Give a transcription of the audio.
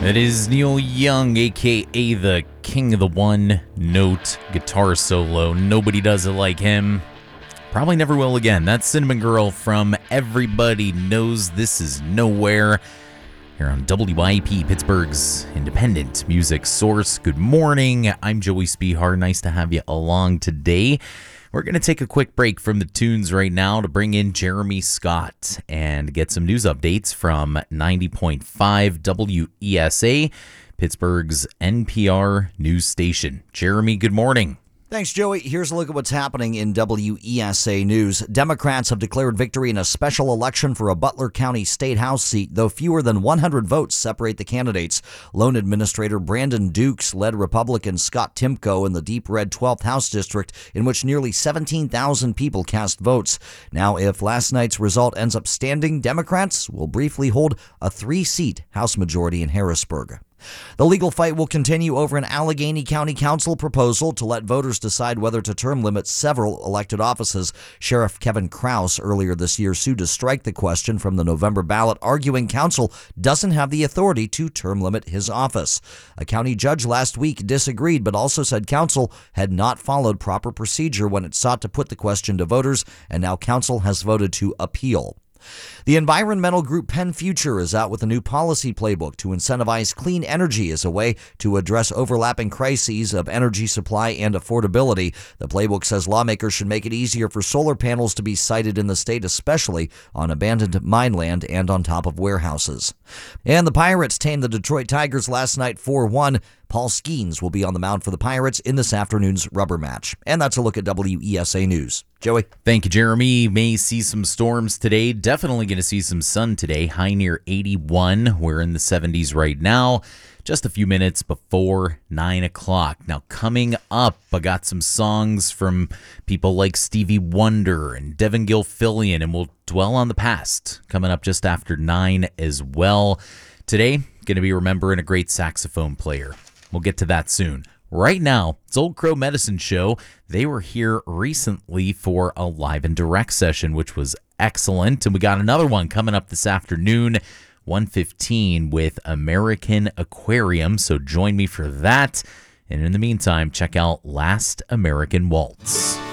It is Neil Young, a.k.a. the king of the one-note guitar solo. Nobody does it like him. Probably never will again. That's Cinnamon Girl from Everybody Knows This Is Nowhere here on WIP, Pittsburgh's independent music source. Good morning. I'm Joey Spehar. Nice to have you along today. We're going to take a quick break from the tunes right now to bring in Jeremy Scott and get some news updates from 90.5 WESA, Pittsburgh's NPR news station. Jeremy, good morning. Thanks, Joey. Here's a look at what's happening in WESA News. Democrats have declared victory in a special election for a Butler County State House seat, though fewer than 100 votes separate the candidates. Lone Administrator Brandon Dukes led Republican Scott Timko in the deep red 12th House District, in which nearly 17,000 people cast votes. Now, if last night's result ends up standing, Democrats will briefly hold a 3-seat House majority in Harrisburg. The legal fight will continue over an Allegheny County Council proposal to let voters decide whether to term limit several elected offices. Sheriff Kevin Krause earlier this year sued to strike the question from the November ballot, arguing council doesn't have the authority to term limit his office. A county judge last week disagreed, but also said council had not followed proper procedure when it sought to put the question to voters, and now council has voted to appeal. The environmental group Penn Future is out with a new policy playbook to incentivize clean energy as a way to address overlapping crises of energy supply and affordability. The playbook says lawmakers should make it easier for solar panels to be sited in the state, especially on abandoned mine land and on top of warehouses. And the Pirates tamed the Detroit Tigers last night 4-1. Paul Skeens will be on the mound for the Pirates in this afternoon's rubber match. And that's a look at WESA News. Joey? Thank you, Jeremy. May see some storms today. Definitely going to see some sun today. High near 81. We're in the 70s right now. Just a few minutes before 9 o'clock. Now, coming up, I got some songs from people like Stevie Wonder and Devin Gilfillian, and we'll dwell on the past coming up just after 9 as well. Today, going to be remembering a great saxophone player. We'll get to that soon. Right now, it's Old Crow Medicine Show. They were here recently for a live and direct session, which was excellent. And we got another one coming up this afternoon, 1:15 with American Aquarium. So join me for that. And in the meantime, check out Last American Waltz.